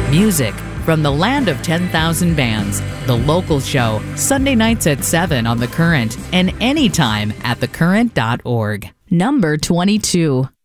Music from the land of 10,000 bands. The Local Show, Sunday nights at 7 on The Current and anytime at thecurrent.org. Number 22.